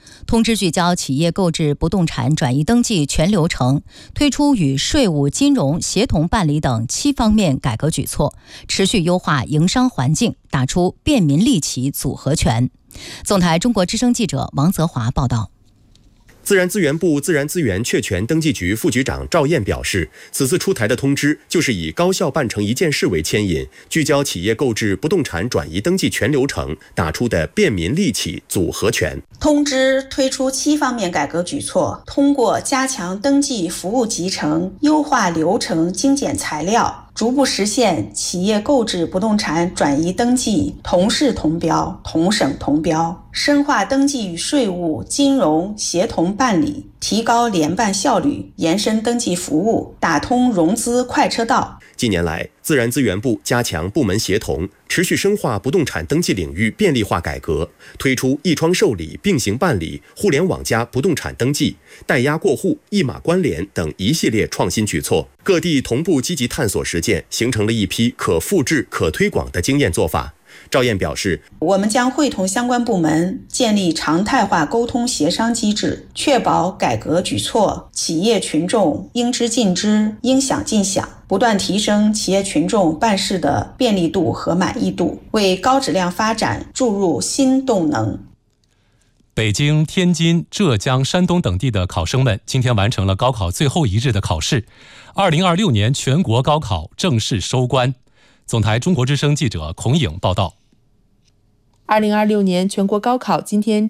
通知聚焦企业购置不动产转移登记全流程，推出与税务、金融协同办理等7方面改革举措，持续优化营商环境，打出便民利企组合拳。总台中国之声记者王泽华报道。 自然资源部自然资源确权登记局副局长赵燕表示，此次出台的通知就是以高效办成一件事为牵引，聚焦企业购置不动产转移登记全流程，打出的便民利企组合拳。 通知推出7方面改革举措，通过加强登记服务集成、优化流程精简材料，逐步实现企业购置不动产转移登记同市同标、同省同标，深化登记与税务、金融协同办理，提高联办效率，延伸登记服务，打通融资快车道。 近年来，自然资源部加强部门协同，持续深化不动产登记领域便利化改革，推出一窗受理、并行办理、互联网加不动产登记、代押过户、一码关联等一系列创新举措，各地同步积极探索实践，形成了一批可复制、可推广的经验做法。赵燕表示， 我们将会同相关部门建立常态化沟通协商机制，确保改革举措企业群众应知尽知、应享尽享，不断提升企业群众办事的便利度和满意度，为高质量发展注入新动能。 北京、天津、浙江、山东等地的考生们今天完成了高考最后一日的考试，2026年全国高考正式收官。总台中国之声记者孔颖报道。 2026年全国高考今天